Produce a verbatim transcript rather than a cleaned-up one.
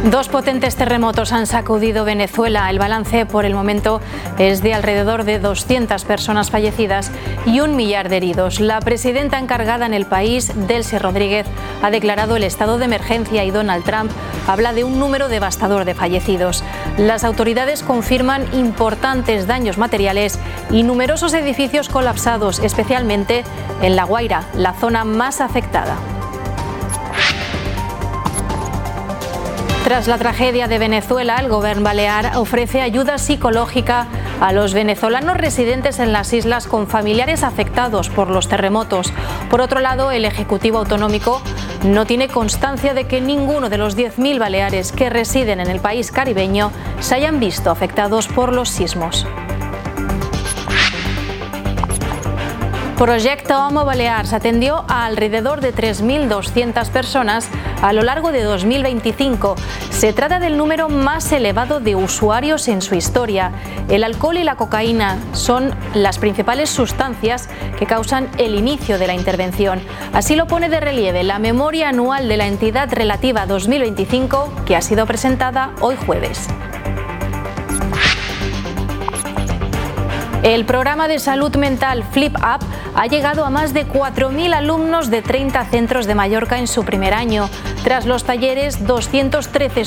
Dos potentes terremotos han sacudido Venezuela. El balance por el momento es de alrededor de doscientas personas fallecidas y un millar de heridos. La presidenta encargada en el país, Delcy Rodríguez, ha declarado el estado de emergencia y Donald Trump habla de un número devastador de fallecidos. Las autoridades confirman importantes daños materiales y numerosos edificios colapsados, especialmente en La Guaira, la zona más afectada. Tras la tragedia de Venezuela, el Gobierno balear ofrece ayuda psicológica a los venezolanos residentes en las islas con familiares afectados por los terremotos. Por otro lado, el Ejecutivo Autonómico no tiene constancia de que ninguno de los diez mil baleares que residen en el país caribeño se hayan visto afectados por los sismos. Proyecto Homo Balears atendió a alrededor de tres mil doscientas personas a lo largo de dos mil veinticinco. Se trata del número más elevado de usuarios en su historia. El alcohol y la cocaína son las principales sustancias que causan el inicio de la intervención. Así lo pone de relieve la memoria anual de la entidad relativa dos mil veinticinco, que ha sido presentada hoy jueves. El programa de salud mental Flip Up ha llegado a más de cuatro mil alumnos de treinta centros de Mallorca en su primer año. Tras los talleres, doscientos trece